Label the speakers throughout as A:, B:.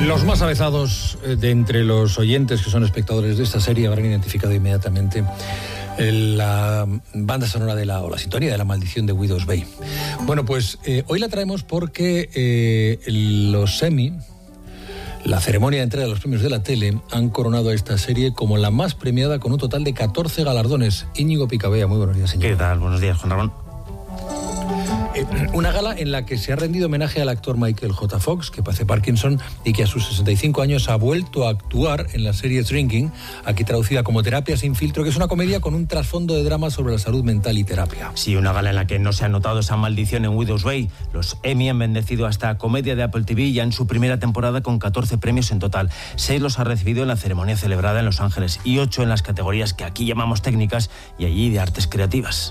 A: Los más avezados de entre los oyentes que son espectadores de esta serie habrán identificado inmediatamente la banda sonora o la sintonía de La Maldición de Widow's Bay. Bueno, pues hoy la traemos porque los Emmy, la ceremonia de entrega de los premios de la tele, han coronado a esta serie como la más premiada con un total de 14 galardones. Íñigo Picabea, muy buenos días, señor.
B: ¿Qué tal? Buenos días, Juan Ramón.
A: Una gala en la que se ha rendido homenaje al actor Michael J. Fox, que padece Parkinson y que a sus 65 años ha vuelto a actuar en la serie Drinking, aquí traducida como Terapia sin filtro, que es una comedia con un trasfondo de drama sobre la salud mental y terapia.
B: Sí, una gala en la que no se ha notado esa maldición en Widow's Bay. Los Emmy han bendecido a esta comedia de Apple TV ya en su primera temporada con 14 premios en total. 6 los ha recibido en la ceremonia celebrada en Los Ángeles y 8 en las categorías que aquí llamamos técnicas y allí de artes creativas.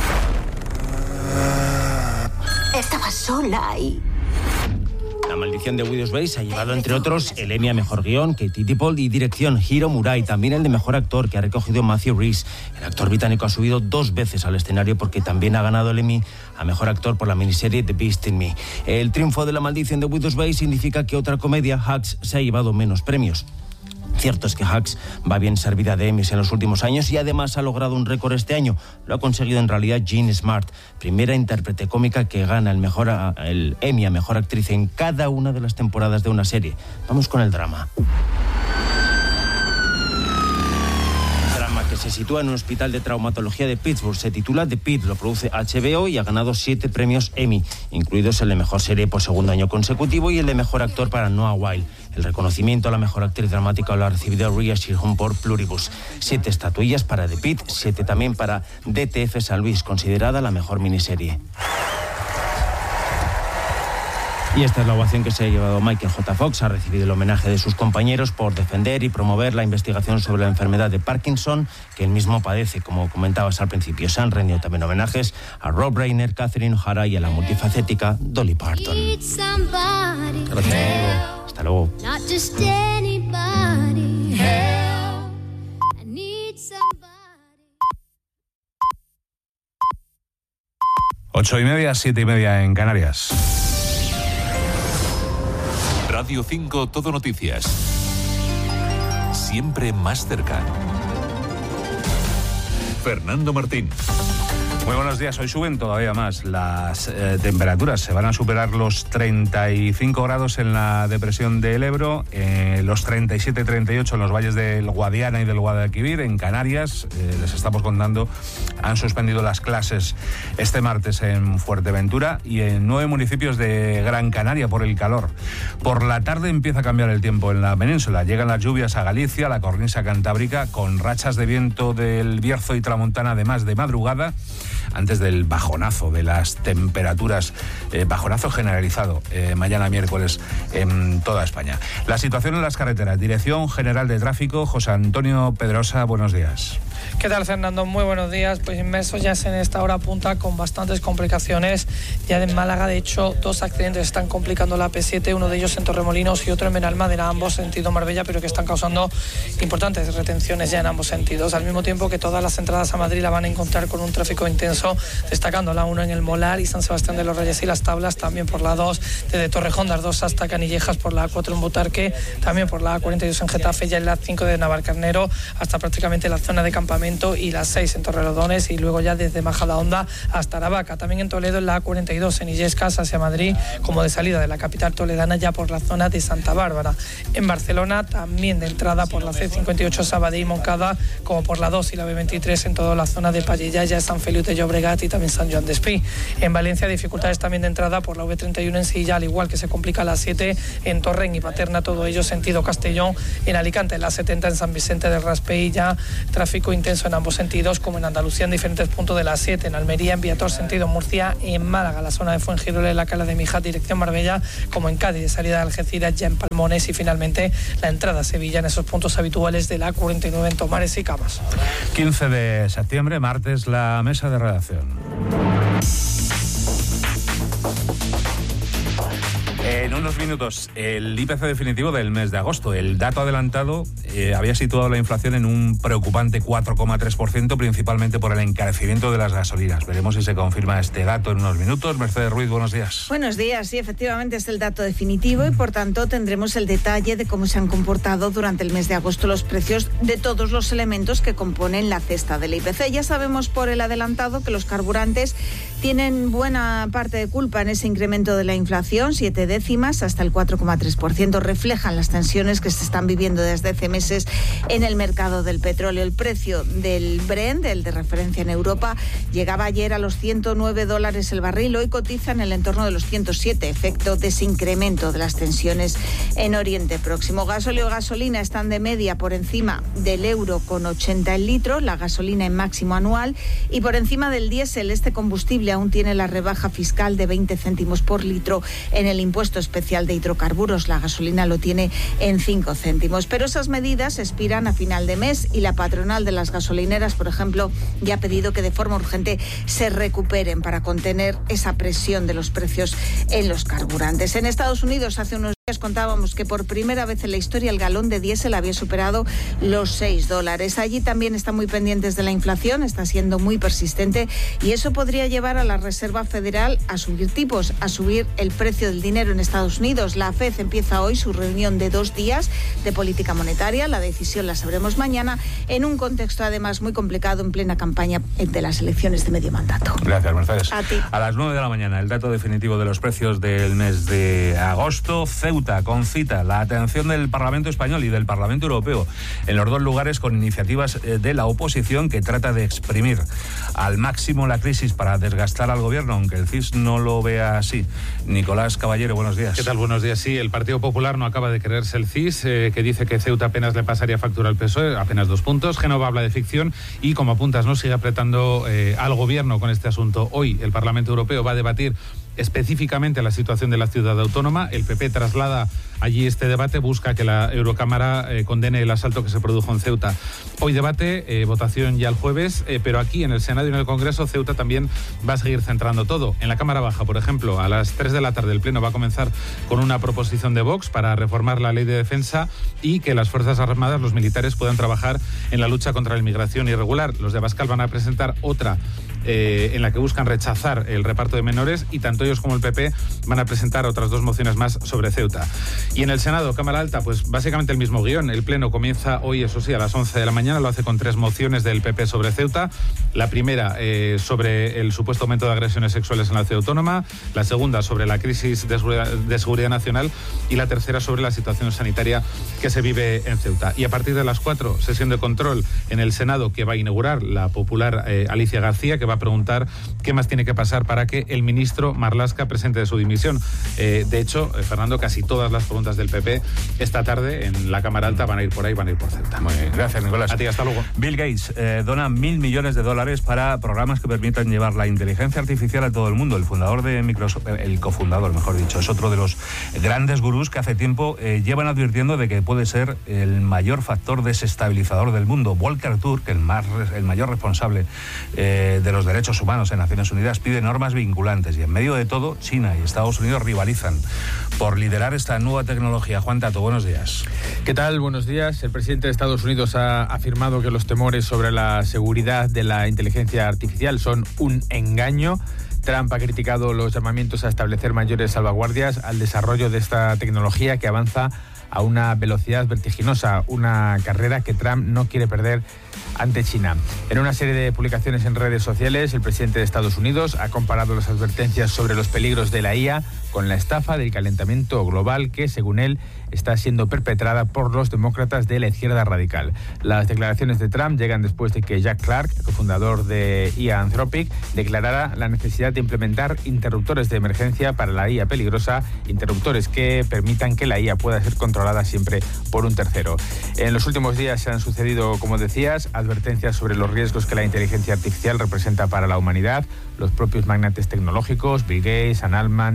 C: Estaba sola y...
B: La Maldición de Widow's Bay se ha llevado, entre otros, el Emmy a Mejor Guión, Katie Dippold, y Dirección, Hiro Murai, también el de Mejor Actor, que ha recogido Matthew Rhys. El actor británico ha subido 2 veces al escenario porque también ha ganado el Emmy a Mejor Actor por la miniserie The Beast in Me. El triunfo de La Maldición de Widow's Bay significa que otra comedia, Hacks, se ha llevado menos premios. Cierto es que Hacks va bien servida de Emmys en los últimos años y además ha logrado un récord este año. Lo ha conseguido en realidad Jean Smart, primera intérprete cómica que gana el Emmy a Mejor Actriz en cada una de las temporadas de una serie. Vamos con el drama. Que se sitúa en un hospital de traumatología de Pittsburgh. Se titula The Pit, lo produce HBO y ha ganado 7 premios Emmy, incluidos el de Mejor Serie por segundo año consecutivo y el de Mejor Actor para Noah Wyle. El reconocimiento a la Mejor Actriz Dramática lo ha recibido Rhea Seehorn por Pluribus. 7 estatuillas para The Pit, 7 también para DTF San Luis, considerada la mejor miniserie. Y esta es la ovación que se ha llevado Michael J. Fox. Ha recibido el homenaje de sus compañeros por defender y promover la investigación sobre la enfermedad de Parkinson, que él mismo padece, como comentabas al principio. Se han rendido también homenajes a Rob Reiner, Catherine O'Hara y a la multifacética Dolly Parton.
A: Gracias.
B: Hasta luego.
D: 8:30, 7:30 en Canarias.
E: Radio 5 Todo Noticias. Siempre más cerca. Fernando Martín.
D: Muy buenos días. Hoy suben todavía más las temperaturas. Se van a superar los 35 grados en la depresión del Ebro, los 37-38 en los valles del Guadiana y del Guadalquivir. En Canarias, les estamos contando, han suspendido las clases este martes en Fuerteventura y en 9 municipios de Gran Canaria por el calor. Por la tarde empieza a cambiar el tiempo en la península. Llegan las lluvias a Galicia, a la cornisa cantábrica, con rachas de viento del Bierzo y Tramontana, además de madrugada, antes del bajonazo de las temperaturas, bajonazo generalizado mañana miércoles en toda España. La situación en las carreteras. Dirección General de Tráfico, José Antonio Pedrosa, buenos días.
F: ¿Qué tal, Fernando? Muy buenos días. Pues inmersos ya en esta hora punta con bastantes complicaciones. Ya en Málaga, de hecho, 2 accidentes están complicando la P7, uno de ellos en Torremolinos y otro en Benalmádena, ambos sentido Marbella, pero que están causando importantes retenciones ya en ambos sentidos. Al mismo tiempo que todas las entradas a Madrid la van a encontrar con un tráfico intenso, destacando la 1 en el Molar y San Sebastián de los Reyes y Las Tablas, también por la 2 desde Torrejón de Ardosa hasta Canillejas, por la A4 en Butarque, también por la A42 en Getafe, ya en la 5 de Navalcarnero hasta prácticamente la zona de Campamento, y la 6 en Torrelodones, y luego ya desde Majadahonda hasta Aravaca. También en Toledo en la A42 en Illescas hacia Madrid, como de salida de la capital toledana ya por la zona de Santa Bárbara. En Barcelona también de entrada por la C58 Sabadell y Moncada, como por la 2 y la B23 en toda la zona de Pallilla, ya San Feliu de Llobregat y también San Joan d'Espí. En Valencia dificultades también de entrada por la V31 en Silla, al igual que se complica la 7 en Torrent y Paterna, todo ello sentido Castellón. En Alicante la 70 en San Vicente del Raspey, ya tráfico intenso en ambos sentidos, como en Andalucía en diferentes puntos de la 7, en Almería, en Viator sentido Murcia, en Málaga la zona de Fuengirola y la Cala de Mijas dirección Marbella, como en Cádiz de salida de Algeciras, ya en Palmones, y finalmente la entrada a Sevilla en esos puntos habituales de la A49 en Tomares y Camas.
D: 15 de septiembre, martes, la mesa de redacción. En unos minutos el IPC definitivo del mes de agosto. El dato adelantado había situado la inflación en un preocupante 4,3%, principalmente por el encarecimiento de las gasolinas. Veremos si se confirma este dato en unos minutos. Mercedes Ruiz, buenos días.
G: Buenos días, sí, efectivamente es el dato definitivo y por tanto tendremos el detalle de cómo se han comportado durante el mes de agosto los precios de todos los elementos que componen la cesta del IPC. Ya sabemos por el adelantado que los carburantes tienen buena parte de culpa en ese incremento de la inflación, 7 décimas hasta el 4,3%. Reflejan las tensiones que se están viviendo desde hace meses en el mercado del petróleo. El precio del Brent, el de referencia en Europa, llegaba ayer a los $109 el barril. Hoy cotiza en el entorno de los 107, efecto de ese incremento de las tensiones en Oriente Próximo. Gasóleo y gasolina están de media por encima del €1,80 el litro, la gasolina en máximo anual, y por encima del diésel. Este combustible aún tiene la rebaja fiscal de 20 céntimos por litro en el impuesto especial de hidrocarburos. La gasolina lo tiene en 5 céntimos. Pero esas medidas expiran a final de mes y la patronal de las gasolineras, por ejemplo, ya ha pedido que de forma urgente se recuperen para contener esa presión de los precios en los carburantes. En Estados Unidos, hace unos días contábamos que por primera vez en la historia el galón de diésel había superado los $6. Allí también están muy pendientes de la inflación, está siendo muy persistente y eso podría llevar a la Reserva Federal a subir tipos, a subir el precio del dinero en Estados Unidos. La FED empieza hoy su reunión de 2 días de política monetaria. La decisión la sabremos mañana, en un contexto además muy complicado en plena campaña de las elecciones de medio mandato.
D: Gracias, Mercedes.
G: A ti.
D: A las 9 de la mañana, el dato definitivo de los precios del mes de agosto. Ceuta concita la atención del Parlamento Español y del Parlamento Europeo en los dos lugares con iniciativas de la oposición que trata de exprimir al máximo la crisis para desgastar al gobierno, aunque el CIS no lo vea así. Nicolás Caballero, buenos días.
H: ¿Qué tal? Buenos días. Sí, el Partido Popular no acaba de creerse el CIS, que dice que Ceuta apenas le pasaría factura al PSOE, apenas 2 puntos. Génova habla de ficción y, como apuntas, no sigue apretando al gobierno con este asunto. Hoy el Parlamento Europeo va a debatir específicamente la situación de la ciudad autónoma. El PP traslada allí este debate, busca que la Eurocámara condene el asalto que se produjo en Ceuta. Hoy debate, votación ya el jueves, pero aquí en el Senado y en el Congreso Ceuta también va a seguir centrando todo. En la Cámara Baja, por ejemplo, a las 3 de la tarde el Pleno va a comenzar con una proposición de Vox para reformar la ley de defensa y que las Fuerzas Armadas, los militares, puedan trabajar en la lucha contra la inmigración irregular. Los de Abascal van a presentar otra en la que buscan rechazar el reparto de menores, y tanto ellos como el PP van a presentar otras 2 mociones más sobre Ceuta. Y en el Senado, Cámara Alta, pues básicamente el mismo guión. El Pleno comienza hoy, eso sí, a las 11 de la mañana, lo hace con 3 mociones del PP sobre Ceuta. La primera sobre el supuesto aumento de agresiones sexuales en la ciudad autónoma, la segunda sobre la crisis de seguridad nacional y la tercera sobre la situación sanitaria que se vive en Ceuta. Y a partir de las 4, sesión de control en el Senado que va a inaugurar la popular Alicia García, que va a preguntar qué más tiene que pasar para que el ministro Marlaska presente su dimisión. De hecho, Fernando, casi todas las preguntas del PP esta tarde en la Cámara Alta van a ir por ahí, van a ir por Ceuta.
D: Muy bien, gracias, Nicolás.
H: A ti, hasta luego.
D: Bill Gates dona $1.000 millones para programas que permitan llevar la inteligencia artificial a todo el mundo. El fundador de Microsoft, el cofundador, mejor dicho, es otro de los grandes gurús que hace tiempo llevan advirtiendo de que puede ser el mayor factor desestabilizador del mundo. Volker Turk, el mayor responsable de los derechos humanos en Naciones Unidas, pide normas vinculantes, y en medio de todo, China y Estados Unidos rivalizan por liderar esta nueva tecnología. Juan Tato, buenos días.
I: ¿Qué tal? Buenos días. El presidente de Estados Unidos ha afirmado que los temores sobre la seguridad de la inteligencia artificial son un engaño. Trump ha criticado los llamamientos a establecer mayores salvaguardias al desarrollo de esta tecnología que avanza a una velocidad vertiginosa, una carrera que Trump no quiere perder ante China. En una serie de publicaciones en redes sociales, el presidente de Estados Unidos ha comparado las advertencias sobre los peligros de la IA con la estafa del calentamiento global que, según él, está siendo perpetrada por los demócratas de la izquierda radical. Las declaraciones de Trump llegan después de que Jack Clark, cofundador de IA Anthropic, declarara la necesidad de implementar interruptores de emergencia para la IA peligrosa, interruptores que permitan que la IA pueda ser controlada siempre por un tercero. En los últimos días se han sucedido, como decías, advertencias sobre los riesgos que la inteligencia artificial representa para la humanidad. Los propios magnates tecnológicos, Bill Gates, Sam Altman, Elon Musk,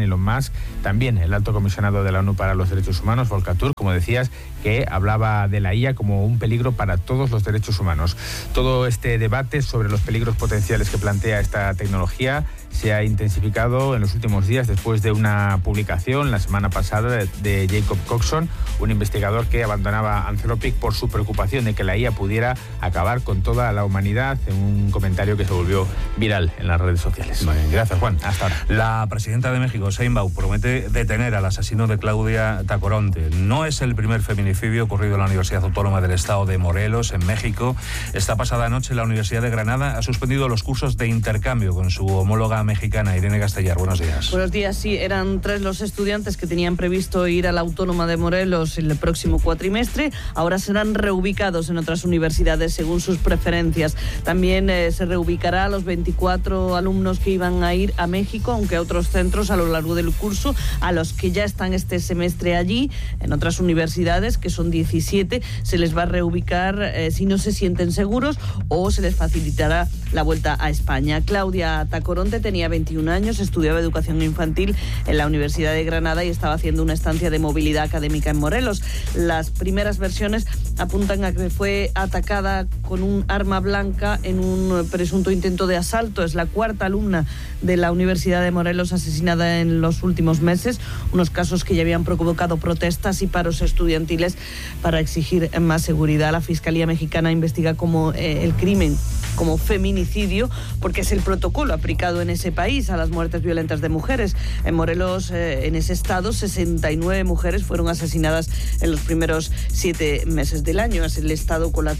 I: Tusk, también el alto comisionado de la ONU para los Derechos Humanos, Volker Turk, como decías, que hablaba de la IA como un peligro para todos los derechos humanos. Todo este debate sobre los peligros potenciales que plantea esta tecnología se ha intensificado en los últimos días después de una publicación la semana pasada de Jacob Coxon, un investigador que abandonaba Anthropic por su preocupación de que la IA pudiera acabar con toda la humanidad, en un comentario que se volvió viral en las redes sociales.
D: Muy bien, gracias, Juan.
I: Hasta ahora.
D: La presidenta de México, Sheinbaum, promete detener al asesino de Claudia Tacoronte. No es el primer feminicidio ocurrido en la Universidad Autónoma del Estado de Morelos, en México. Esta pasada noche la Universidad de Granada ha suspendido los cursos de intercambio con su homóloga mexicana. Irene Castellar, buenos días.
J: Buenos días, sí, eran 3 los estudiantes que tenían previsto ir a la Autónoma de Morelos el próximo cuatrimestre. Ahora serán reubicados en otras universidades según sus preferencias. También se reubicará a los 24 alumnos que iban a ir a México, aunque a otros centros a lo largo del curso, a los que ya están este semestre allí, en otras universidades, que son 17, se les va a reubicar si no se sienten seguros o se les facilitará la vuelta a España. Claudia Tacoronte tenía 21 años, estudiaba educación infantil en la Universidad de Granada y estaba haciendo una estancia de movilidad académica en Morelos. Las primeras versiones apuntan a que fue atacada con un arma blanca en un presunto intento de asalto. Es la 4ª alumna de la Universidad de Morelos asesinada en los últimos meses, unos casos que ya habían provocado protestas y paros estudiantiles para exigir más seguridad. La Fiscalía Mexicana investiga como el crimen como feminicidio, porque es el protocolo aplicado en ese país a las muertes violentas de mujeres. En Morelos, en ese estado, 69 mujeres fueron asesinadas en los primeros 7 meses del año. Es el estado con la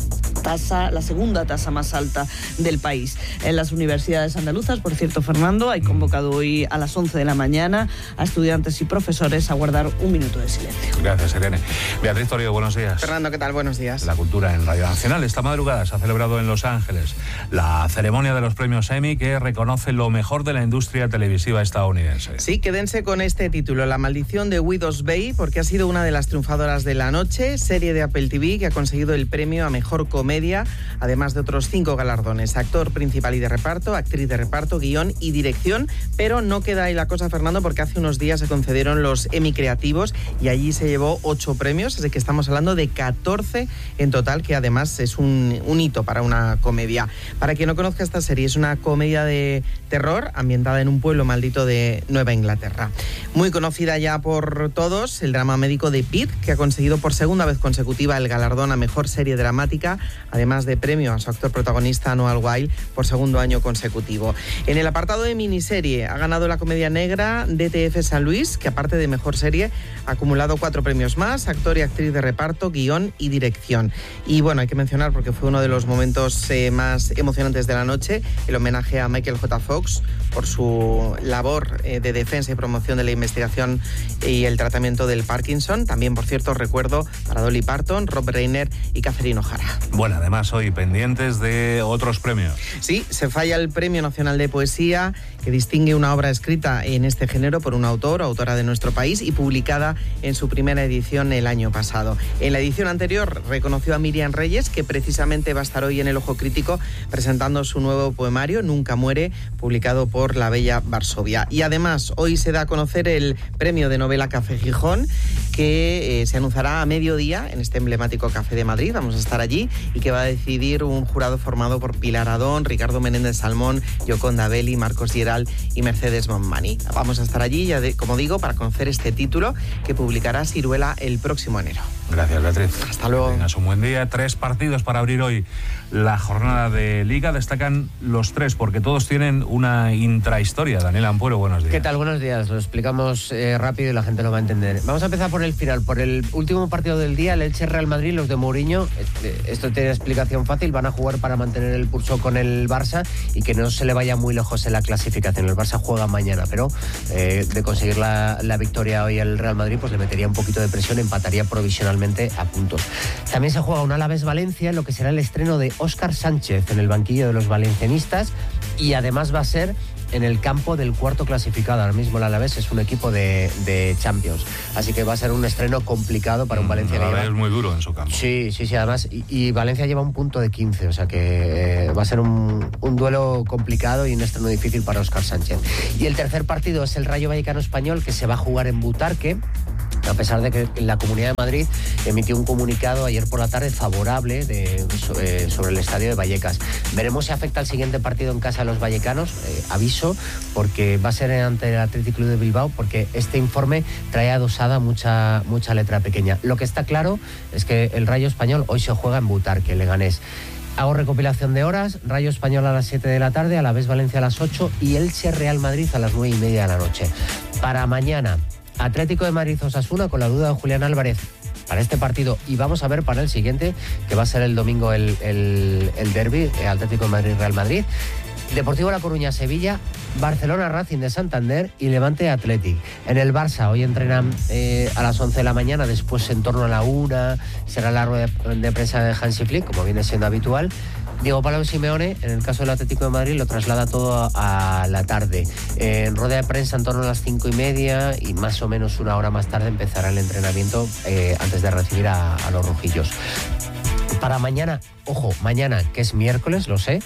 J: segunda tasa más alta del país. En las universidades andaluzas, por cierto, Fernando, hay convocado hoy a las 11 de la mañana a estudiantes y profesores a guardar un minuto de silencio.
D: Gracias, Irene. Beatriz Torío, buenos días.
K: Fernando, ¿qué tal? Buenos días.
D: La cultura en Radio Nacional. Esta madrugada se ha celebrado en Los Ángeles la ceremonia de los premios Emmy, que reconoce lo mejor de la industria televisiva estadounidense.
K: Sí, quédense con este título, La maldición de Widow's Bay, porque ha sido una de las triunfadoras de la noche, serie de Apple TV que ha conseguido el premio a mejor comedia, además de otros 5 galardones: actor principal y de reparto, actriz de reparto, guión y dirección. Pero no queda ahí la cosa, Fernando, porque hace unos días se concedieron los Emmy Creativos y allí se llevó 8 premios, así que estamos hablando de 14 en total, que además es un hito para una comedia. Para quien no conozca esta serie, es una comedia de terror ambientada en un pueblo maldito de Nueva Inglaterra. Muy conocida ya por todos, el drama médico de Pitt, que ha conseguido por segunda vez consecutiva el galardón a mejor serie dramática, además de premio a su actor protagonista Noah Wyle por segundo año consecutivo. En el apartado de miniserie ha ganado la comedia negra DTF San Luis, que aparte de mejor serie ha acumulado 4 premios más: actor y actriz de reparto, guión y dirección. Y bueno, hay que mencionar, porque fue uno de los momentos más emocionantes de la noche, el homenaje a Michael J. Fox por su labor de defensa y promoción de la investigación y el tratamiento del Parkinson. También, por cierto, recuerdo para Dolly Parton, Rob Reiner y Catherine O'Hara.
D: Bueno, además hoy pendientes de otros premios.
K: Sí, se falla el Premio Nacional de Poesía, que distingue una obra escrita en este género por un autor o autora de nuestro país y publicada en su primera edición el año pasado. En la edición anterior reconoció a Miriam Reyes, que precisamente va a estar hoy en El Ojo Crítico presentando su nuevo poemario, Nunca muere, publicado por La Bella Varsovia. Y además hoy se da a conocer el premio de novela Café Gijón, que se anunciará a mediodía en este emblemático Café de Madrid. Vamos a estar allí, y que va a decidir un jurado formado por Pilar Adón, Ricardo Menéndez Salmón, Yoconda Belli, Marcos Lleral y Mercedes Monmani. Vamos a estar allí, ya como digo, para conocer este título que publicará Siruela el próximo enero.
D: Gracias, Beatriz.
K: Hasta luego.
D: Que tengas un buen día. 3 partidos para abrir hoy la jornada de Liga. Destacan los 3 porque todos tienen una intrahistoria. Daniel Ampuero, buenos días.
L: ¿Qué tal? Buenos días. Lo explicamos rápido y la gente lo va a entender. Vamos a empezar por el final, por el último partido del día, el Elche Real Madrid. Los de Mourinho, esto tiene explicación fácil, van a jugar para mantener el pulso con el Barça y que no se le vaya muy lejos en la clasificación. El Barça juega mañana, pero de conseguir la victoria hoy al Real Madrid, pues le metería un poquito de presión, empataría provisionalmente a puntos. También se juega un Alavés-Valencia, en lo que será el estreno de Óscar Sánchez en el banquillo de los valencianistas, y además va a ser en el campo del cuarto clasificado. Ahora mismo el Alavés es un equipo de Champions, así que va a ser un estreno complicado para un Valencia.
D: El Alavés es muy duro en su campo.
L: Sí, además, y Valencia lleva un punto de 15, o sea que va a ser un duelo complicado y un estreno difícil para Óscar Sánchez. Y el tercer partido es el Rayo Vallecano Español, que se va a jugar en Butarque, a pesar de que la Comunidad de Madrid emitió un comunicado ayer por la tarde favorable sobre el estadio de Vallecas. Veremos si afecta al siguiente partido en casa de los vallecanos, aviso, porque va a ser ante el Athletic Club de Bilbao, porque este informe trae adosada mucha letra pequeña. Lo que está claro es que el Rayo Español hoy se juega en Butarque, Leganés. Hago recopilación de horas: Rayo Español a las 7 de la tarde, Alavés Valencia a las 8 y Elche Real Madrid a las 9:30 de la noche. Para mañana, Atlético de Madrid Osasuna, con la duda de Julián Álvarez para este partido, y vamos a ver para el siguiente, que va a ser el domingo el derbi, Atlético de Madrid Real Madrid. Deportivo La Coruña Sevilla, Barcelona Racing de Santander y Levante Athletic. En el Barça hoy entrenan a las 11 de la mañana, después en torno a la 1 será la rueda de prensa de Hansi Flick, como viene siendo habitual. Diego Pablo Simeone, en el caso del Atlético de Madrid, lo traslada todo a la tarde. En rueda de prensa en torno a las 5:30 y más o menos una hora más tarde empezará el entrenamiento antes de recibir a los rojillos. Para mañana, ojo, mañana, que es miércoles, lo sé,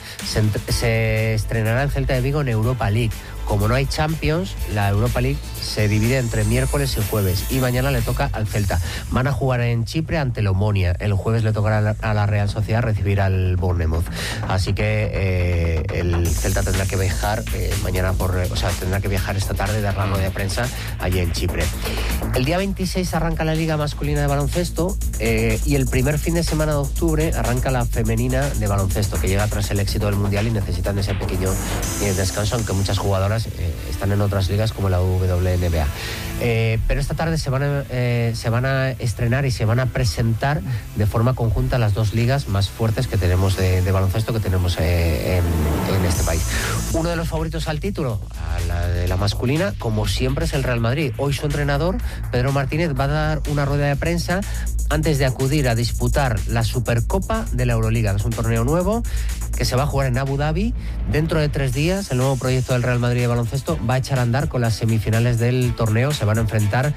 L: se estrenará el Celta de Vigo en Europa League. Como no hay Champions, la Europa League se divide entre miércoles y jueves, y mañana le toca al Celta. Van a jugar en Chipre ante el Omonia. El jueves le tocará a la Real Sociedad recibir al Bournemouth. Así que el Celta tendrá que viajar mañana tendrá que viajar esta tarde, dar la rueda de prensa allí en Chipre. El día 26 arranca la Liga Masculina de Baloncesto y el primer fin de semana de octubre arranca la Femenina de Baloncesto, que llega tras el éxito del Mundial y necesitan ese pequeño descanso, aunque muchas jugadoras están en otras ligas como la WNBA. Pero esta tarde se van a estrenar y se van a presentar de forma conjunta las dos ligas más fuertes que tenemos de baloncesto que tenemos en este país. Uno de los favoritos al título, a la de la masculina, como siempre, es el Real Madrid. Hoy su entrenador, Pedro Martínez, va a dar una rueda de prensa antes de acudir a disputar la Supercopa de la Euroliga, que es un torneo nuevo que se va a jugar en Abu Dhabi. Dentro de 3 días, el nuevo proyecto del Real Madrid de baloncesto va a echar a andar con las semifinales del torneo. Se van a enfrentar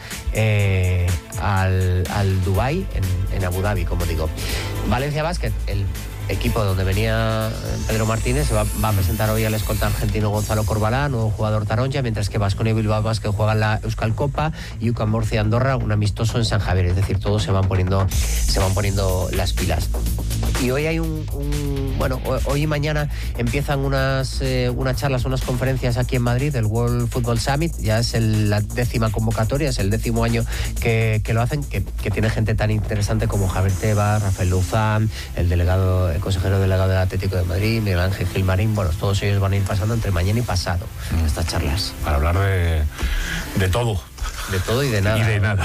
L: al Dubái en Abu Dhabi, como digo. Valencia Basket, el equipo donde venía Pedro Martínez, se va a presentar hoy al escolta argentino Gonzalo Corbalán, nuevo jugador taronja, mientras que Baskonia y Bilbao Basket juegan la Euskal Copa y UCAM Murcia Andorra un amistoso en San Javier. Es decir, todos se van poniendo las pilas. Y hoy hay hoy y mañana empiezan unas charlas, unas conferencias aquí en Madrid, el World Football Summit. Ya es la 10ª convocatoria, es el 10º año que lo hacen, que tiene gente tan interesante como Javier Tebas, Rafael Luzán, el consejero delegado del Atlético de Madrid, Miguel Ángel Gilmarín. Bueno, todos ellos van a ir pasando entre mañana y pasado estas charlas.
D: Para hablar de todo.
L: De todo y de nada.
D: Y de nada.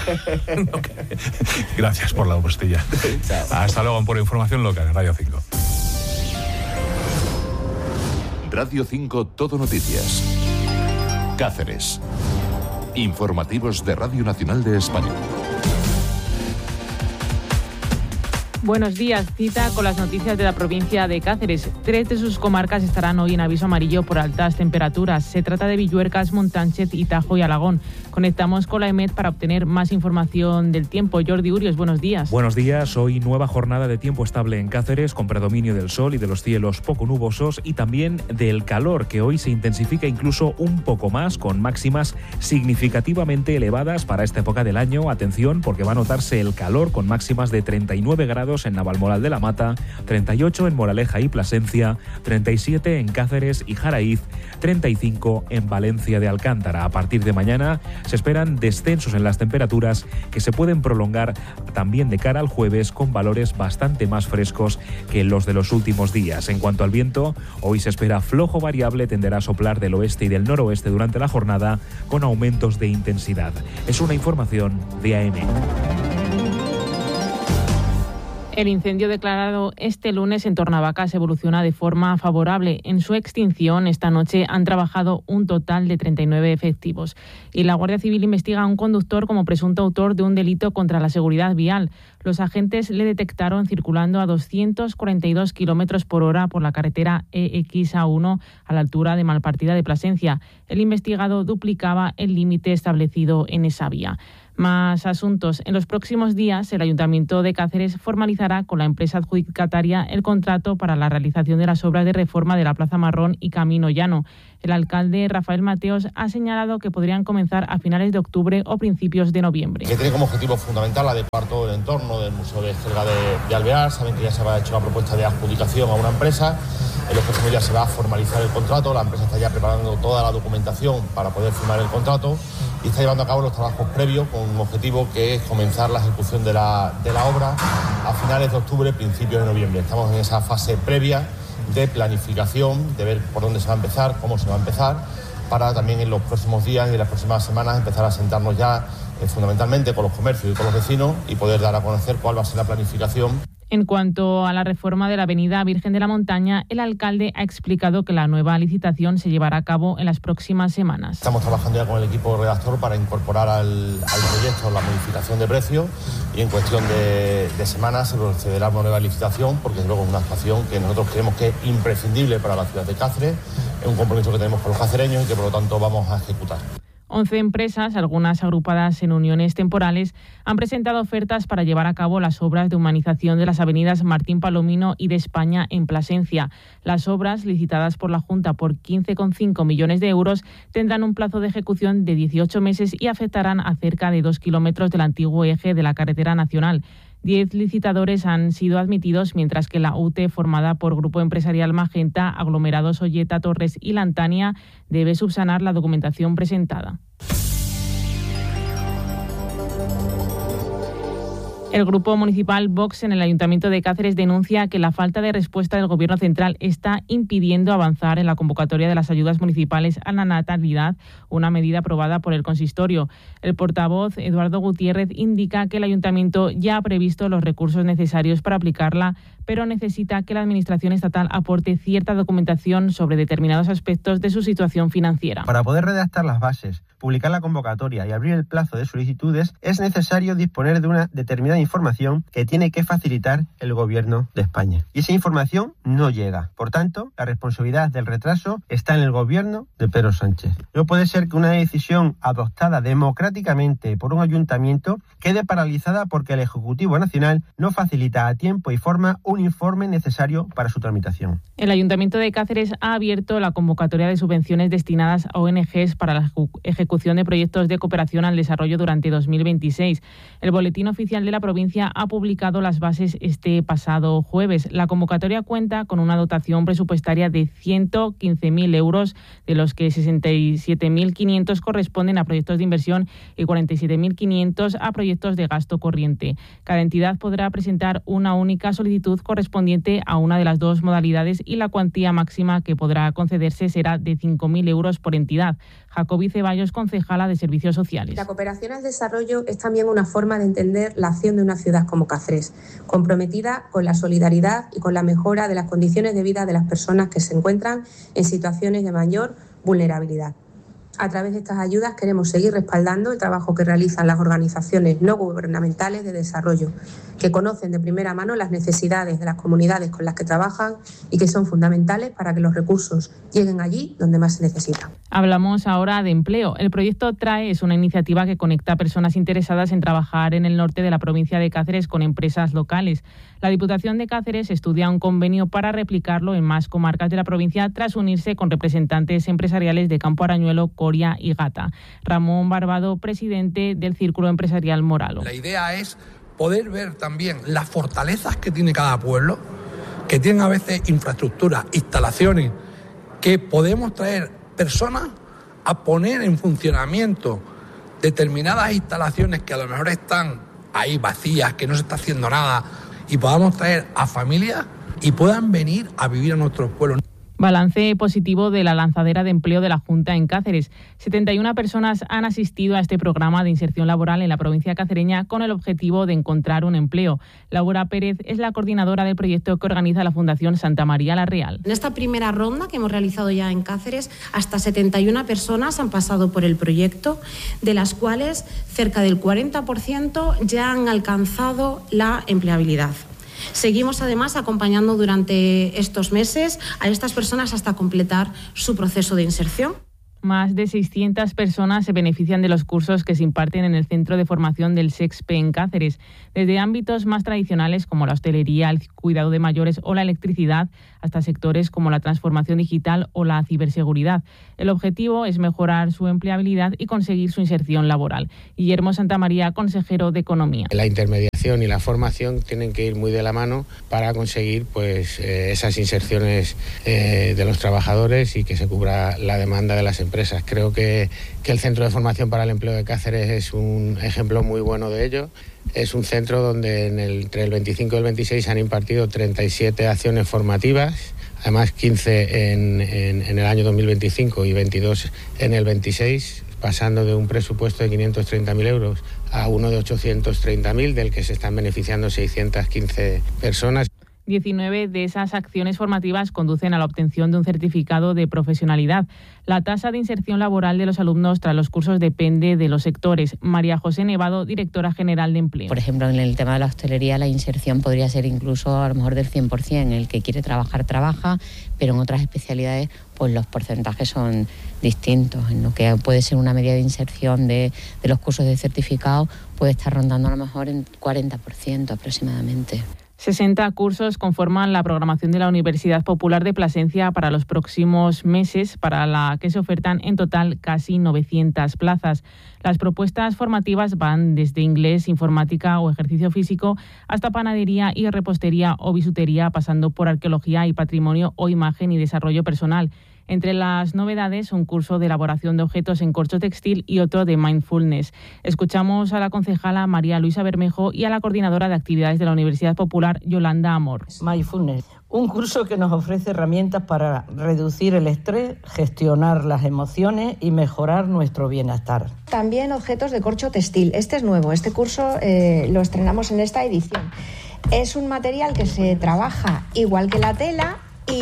D: Gracias por la postilla. Hasta luego en Pura Información Local, Radio 5.
E: Radio 5 Todo Noticias. Cáceres. Informativos de Radio Nacional de España.
M: Buenos días, cita con las noticias de la provincia de Cáceres. 3 de sus comarcas estarán hoy en aviso amarillo por altas temperaturas. Se trata de Villuercas, Montánchez, Tajo y Alagón. Conectamos con la EMET para obtener más información del tiempo. Jordi Urios, buenos días.
N: Buenos días. Hoy nueva jornada de tiempo estable en Cáceres, con predominio del sol y de los cielos poco nubosos, y también del calor, que hoy se intensifica incluso un poco más, con máximas significativamente elevadas para esta época del año. Atención, porque va a notarse el calor con máximas de 39 grados en Navalmoral de la Mata, 38 en Moraleja y Plasencia, 37 en Cáceres y Jaraíz, 35 en Valencia de Alcántara. A partir de mañana se esperan descensos en las temperaturas que se pueden prolongar también de cara al jueves, con valores bastante más frescos que los de los últimos días. En cuanto al viento, hoy se espera flojo variable, tenderá a soplar del oeste y del noroeste durante la jornada, con aumentos de intensidad. Es una información de AEMET.
M: El incendio declarado este lunes en Tornavacas evoluciona de forma favorable. En su extinción, esta noche han trabajado un total de 39 efectivos. Y la Guardia Civil investiga a un conductor como presunto autor de un delito contra la seguridad vial. Los agentes le detectaron circulando a 242 kilómetros por hora por la carretera EXA1 a la altura de Malpartida de Plasencia. El investigado duplicaba el límite establecido en esa vía. Más asuntos. En los próximos días, el Ayuntamiento de Cáceres formalizará con la empresa adjudicataria el contrato para la realización de las obras de reforma de la Plaza Marrón y Camino Llano. El alcalde Rafael Mateos ha señalado que podrían comenzar a finales de octubre o principios de noviembre.
O: Que tiene como objetivo fundamental adecuar todo el entorno del Museo de Jerga de Alvear. Saben que ya se ha hecho la propuesta de adjudicación a una empresa. En los próximos días se va a formalizar el contrato. La empresa está ya preparando toda la documentación para poder firmar el contrato y está llevando a cabo los trabajos previos con un objetivo que es comenzar la ejecución de la obra a finales de octubre, principios de noviembre. Estamos en esa fase previa de planificación, de ver por dónde se va a empezar, cómo se va a empezar, para también en los próximos días y en las próximas semanas empezar a sentarnos ya fundamentalmente con los comercios y con los vecinos y poder dar a conocer cuál va a ser la planificación.
M: En cuanto a la reforma de la avenida Virgen de la Montaña, el alcalde ha explicado que la nueva licitación se llevará a cabo en las próximas semanas.
O: Estamos trabajando ya con el equipo redactor para incorporar al proyecto la modificación de precios y en cuestión de semanas se procederá a una nueva licitación porque luego es una actuación que nosotros creemos que es imprescindible para la ciudad de Cáceres, es un compromiso que tenemos con los cacereños y que por lo tanto vamos a ejecutar.
M: 11 empresas, algunas agrupadas en uniones temporales, han presentado ofertas para llevar a cabo las obras de humanización de las avenidas Martín Palomino y de España en Plasencia. Las obras, licitadas por la Junta por 15,5 millones de euros, tendrán un plazo de ejecución de 18 meses y afectarán a cerca de 2 kilómetros del antiguo eje de la carretera nacional. 10 licitadores han sido admitidos, mientras que la UTE, formada por Grupo Empresarial Magenta, Aglomerados Olleta, Torres y Lantania, debe subsanar la documentación presentada. El Grupo Municipal Vox en el Ayuntamiento de Cáceres denuncia que la falta de respuesta del Gobierno central está impidiendo avanzar en la convocatoria de las ayudas municipales a la natalidad, una medida aprobada por el consistorio. El portavoz, Eduardo Gutiérrez, indica que el Ayuntamiento ya ha previsto los recursos necesarios para aplicarla, pero necesita que la Administración estatal aporte cierta documentación sobre determinados aspectos de su situación financiera.
P: Para poder redactar las bases, publicar la convocatoria y abrir el plazo de solicitudes, es necesario disponer de una determinada información que tiene que facilitar el Gobierno de España. Y esa información no llega. Por tanto, la responsabilidad del retraso está en el Gobierno de Pedro Sánchez. No puede ser que una decisión adoptada democráticamente por un ayuntamiento quede paralizada porque el Ejecutivo Nacional no facilita a tiempo y forma un informe necesario para su tramitación.
M: El Ayuntamiento de Cáceres ha abierto la convocatoria de subvenciones destinadas a ONGs para la ejecución de proyectos de cooperación al desarrollo durante 2026. El Boletín Oficial de la provincia ha publicado las bases este pasado jueves. La convocatoria cuenta con una dotación presupuestaria de 115.000 euros, de los que 67.500 corresponden a proyectos de inversión y 47.500 a proyectos de gasto corriente. Cada entidad podrá presentar una única solicitud correspondiente a una de las dos modalidades y la cuantía máxima que podrá concederse será de 5.000 euros por entidad. Jacobi Ceballos, concejala de Servicios Sociales.
Q: La cooperación al desarrollo es también una forma de entender la acción de una ciudad como Cáceres, comprometida con la solidaridad y con la mejora de las condiciones de vida de las personas que se encuentran en situaciones de mayor vulnerabilidad. A través de estas ayudas queremos seguir respaldando el trabajo que realizan las organizaciones no gubernamentales de desarrollo, que conocen de primera mano las necesidades de las comunidades con las que trabajan y que son fundamentales para que los recursos lleguen allí donde más se necesitan.
M: Hablamos ahora de empleo. El proyecto TRAE es una iniciativa que conecta a personas interesadas en trabajar en el norte de la provincia de Cáceres con empresas locales. La Diputación de Cáceres estudia un convenio para replicarlo en más comarcas de la provincia tras unirse con representantes empresariales de Campo Arañuelo, Coria y Gata. Ramón Barbado, presidente del Círculo Empresarial Moralo.
R: La idea es poder ver también las fortalezas que tiene cada pueblo, que tienen a veces infraestructuras, instalaciones, que podemos traer personas a poner en funcionamiento determinadas instalaciones que a lo mejor están ahí vacías, que no se está haciendo nada, y podamos traer a familias y puedan venir a vivir a nuestros pueblos.
M: Balance positivo de la lanzadera de empleo de la Junta en Cáceres. 71 personas han asistido a este programa de inserción laboral en la provincia cacereña con el objetivo de encontrar un empleo. Laura Pérez es la coordinadora del proyecto que organiza la Fundación Santa María la Real.
S: En esta primera ronda que hemos realizado ya en Cáceres, hasta 71 personas han pasado por el proyecto, de las cuales cerca del 40% ya han alcanzado la empleabilidad. Seguimos además acompañando durante estos meses a estas personas hasta completar su proceso de inserción.
M: Más de 600 personas se benefician de los cursos que se imparten en el Centro de Formación del SEXPE en Cáceres, desde ámbitos más tradicionales como la hostelería, el cuidado de mayores o la electricidad, hasta sectores como la transformación digital o la ciberseguridad. El objetivo es mejorar su empleabilidad y conseguir su inserción laboral. Guillermo Santamaría, consejero de Economía.
T: La intermediación y la formación tienen que ir muy de la mano para conseguir esas inserciones de los trabajadores y que se cubra la demanda de las empresas. Creo que el Centro de Formación para el Empleo de Cáceres es un ejemplo muy bueno de ello. Es un centro donde entre el 25 y el 26 se han impartido 37 acciones formativas, además 15 en el año 2025 y 22 en el 26, pasando de un presupuesto de 530.000 euros a uno de 830.000, del que se están beneficiando 615 personas.
M: 19 de esas acciones formativas conducen a la obtención de un certificado de profesionalidad. La tasa de inserción laboral de los alumnos tras los cursos depende de los sectores. María José Nevado, directora general de Empleo.
U: Por ejemplo, en el tema de la hostelería, la inserción podría ser incluso a lo mejor del 100%. El que quiere trabajar, trabaja, pero en otras especialidades pues los porcentajes son distintos. En lo que puede ser una media de inserción de los cursos de certificado puede estar rondando a lo mejor en 40% aproximadamente.
M: 60 cursos conforman la programación de la Universidad Popular de Plasencia para los próximos meses, para la que se ofertan en total casi 900 plazas. Las propuestas formativas van desde inglés, informática o ejercicio físico hasta panadería y repostería o bisutería, pasando por arqueología y patrimonio o imagen y desarrollo personal. Entre las novedades, un curso de elaboración de objetos en corcho textil y otro de mindfulness. Escuchamos a la concejala María Luisa Bermejo y a la coordinadora de actividades de la Universidad Popular, Yolanda Amor.
V: Mindfulness, un curso que nos ofrece herramientas para reducir el estrés, gestionar las emociones y mejorar nuestro bienestar.
W: También objetos de corcho textil. Este es nuevo, este curso lo estrenamos en esta edición. Es un material que se trabaja igual que la tela,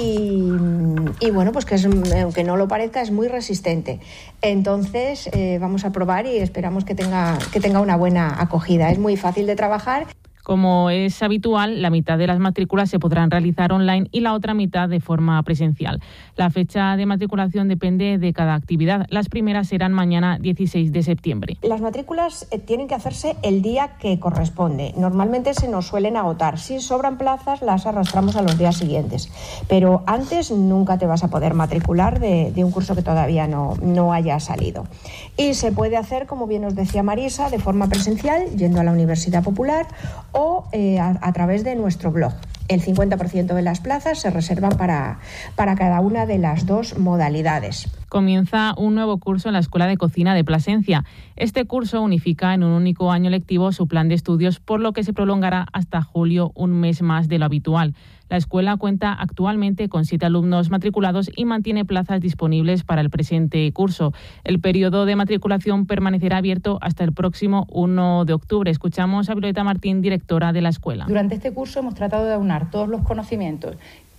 W: y bueno, pues que aunque no lo parezca, es muy resistente. Entonces vamos a probar y esperamos que tenga una buena acogida. Es muy fácil de trabajar.
M: Como es habitual, la mitad de las matrículas se podrán realizar online y la otra mitad de forma presencial. La fecha de matriculación depende de cada actividad. Las primeras serán mañana 16 de septiembre.
W: Las matrículas tienen que hacerse el día que corresponde. Normalmente se nos suelen agotar. Si sobran plazas, las arrastramos a los días siguientes. Pero antes nunca te vas a poder matricular de un curso que todavía no haya salido. Y se puede hacer, como bien os decía Marisa, de forma presencial, yendo a la Universidad Popular o a través de nuestro blog. El 50% de las plazas se reservan para cada una de las dos modalidades.
M: Comienza un nuevo curso en la Escuela de Cocina de Plasencia. Este curso unifica en un único año lectivo su plan de estudios, por lo que se prolongará hasta julio, un mes más de lo habitual. La escuela cuenta actualmente con 7 alumnos matriculados y mantiene plazas disponibles para el presente curso. El periodo de matriculación permanecerá abierto hasta el próximo 1 de octubre. Escuchamos a Violeta Martín, directora de la escuela.
X: Durante este curso hemos tratado de aunar todos los conocimientos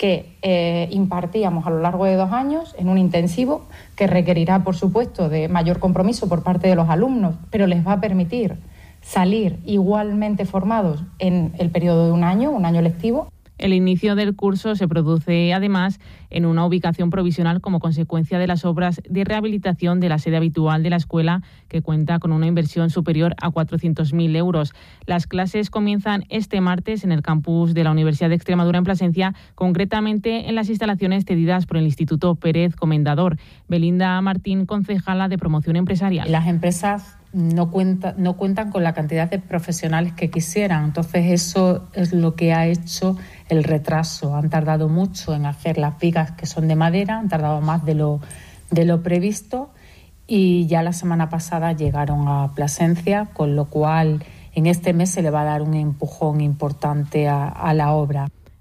X: que impartíamos a lo largo de 2 años en un intensivo que requerirá, por supuesto, de mayor compromiso por parte de los alumnos, pero les va a permitir salir igualmente formados en el periodo de un año lectivo.
M: El inicio del curso se produce, además, en una ubicación provisional como consecuencia de las obras de rehabilitación de la sede habitual de la escuela, que cuenta con una inversión superior a 400.000 euros. Las clases comienzan este martes en el campus de la Universidad de Extremadura en Plasencia, concretamente en las instalaciones cedidas por el Instituto Pérez Comendador. Belinda Martín, concejala de Promoción Empresarial.
Y: Las empresas no cuentan con la cantidad de profesionales que quisieran. Entonces eso es lo que ha hecho el retraso. Han tardado mucho en hacer las vigas que son de madera, han tardado más de lo previsto y ya la semana pasada llegaron a Plasencia, con lo cual en este mes se le va a dar un empujón importante a la obra.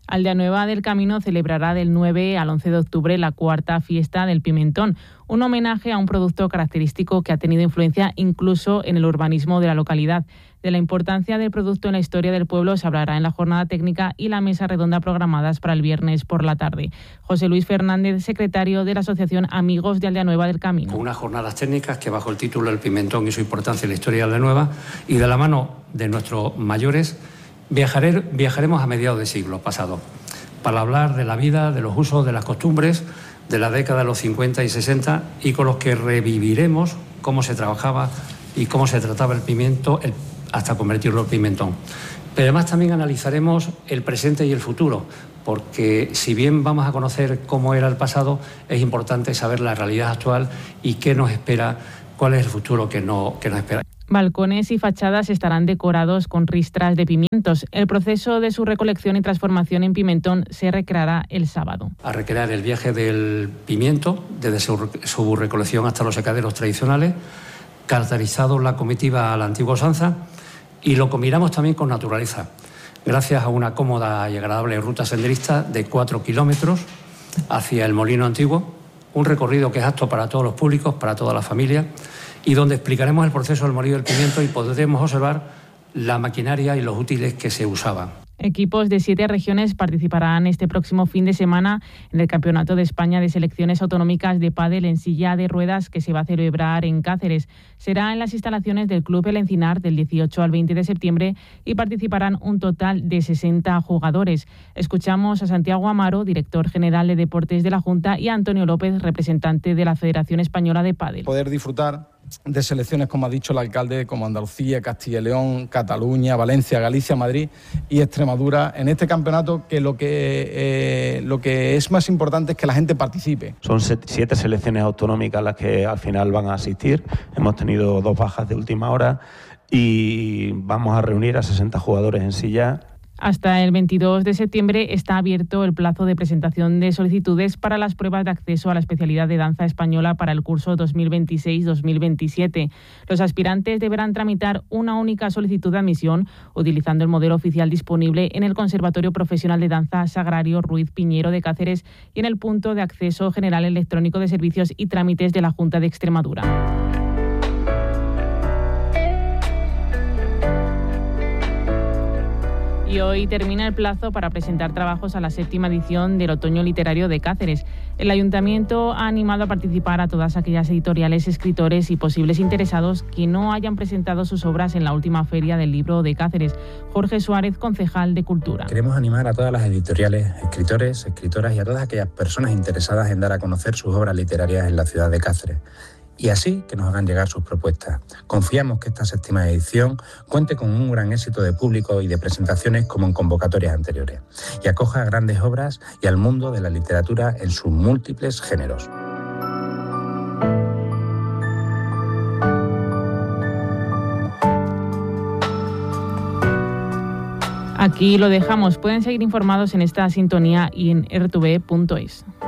M: Aldeanueva del Camino celebrará del 9 al 11 de octubre la cuarta fiesta del pimentón, un homenaje a un producto característico que ha tenido influencia incluso en el urbanismo de la localidad. De la importancia del producto en la historia del pueblo se hablará en la jornada técnica y la mesa redonda programadas para el viernes por la tarde. José Luis Fernández, secretario de la Asociación Amigos de Aldeanueva del Camino.
A: Con unas jornadas técnicas que bajo el título El pimentón y su importancia en la historia de Aldeanueva y de la mano de nuestros mayores viajaremos a mediados del siglo pasado para hablar de la vida, de los usos, de las costumbres de la década de los 50 y 60 y con los que reviviremos cómo se trabajaba y cómo se trataba el pimiento hasta convertirlo en pimentón. Pero además también analizaremos el presente y el futuro, porque si bien vamos a conocer cómo era el pasado, es importante saber la realidad actual y qué nos espera, cuál es el futuro que nos espera.
M: Balcones y fachadas estarán decorados con ristras de pimientos. El proceso de su recolección y transformación en pimentón se recreará el sábado.
A: A recrear el viaje del pimiento, desde su recolección hasta los secaderos tradicionales, caracterizado la comitiva a la antigua usanza, y lo combinamos también con naturaleza, gracias a una cómoda y agradable ruta senderista de 4 kilómetros hacia el Molino Antiguo, un recorrido que es apto para todos los públicos, para toda la familia, y donde explicaremos el proceso del molido del pimiento y podremos observar la maquinaria y los útiles que se usaban.
M: Equipos de 7 regiones participarán este próximo fin de semana en el Campeonato de España de Selecciones Autonómicas de Pádel en silla de ruedas que se va a celebrar en Cáceres. Será en las instalaciones del Club El Encinar del 18 al 20 de septiembre y participarán un total de 60 jugadores. Escuchamos a Santiago Amaro, director general de Deportes de la Junta, y a Antonio López, representante de la Federación Española de Pádel.
B: Poder disfrutar de selecciones, como ha dicho el alcalde, como Andalucía, Castilla y León, Cataluña, Valencia, Galicia, Madrid y Extremadura en este campeonato, que lo que es más importante es que la gente participe.
C: Son 7 selecciones autonómicas las que al final van a asistir. Hemos tenido 2 bajas de última hora y vamos a reunir a 60 jugadores en silla.
M: Hasta el 22 de septiembre está abierto el plazo de presentación de solicitudes para las pruebas de acceso a la especialidad de danza española para el curso 2026-2027. Los aspirantes deberán tramitar una única solicitud de admisión utilizando el modelo oficial disponible en el Conservatorio Profesional de Danza Sagrario Ruiz Piñero de Cáceres y en el punto de acceso general electrónico de servicios y trámites de la Junta de Extremadura. Y hoy termina el plazo para presentar trabajos a la 7ª edición del Otoño Literario de Cáceres. El Ayuntamiento ha animado a participar a todas aquellas editoriales, escritores y posibles interesados que no hayan presentado sus obras en la última Feria del Libro de Cáceres. Jorge Suárez, concejal de Cultura.
F: Queremos animar a todas las editoriales, escritores, escritoras y a todas aquellas personas interesadas en dar a conocer sus obras literarias en la ciudad de Cáceres. Y así que nos hagan llegar sus propuestas. Confiamos que esta 7ª edición cuente con un gran éxito de público y de presentaciones como en convocatorias anteriores y acoja a grandes obras y al mundo de la literatura en sus múltiples géneros.
M: Aquí lo dejamos. Pueden seguir informados en esta sintonía y en rtv.es.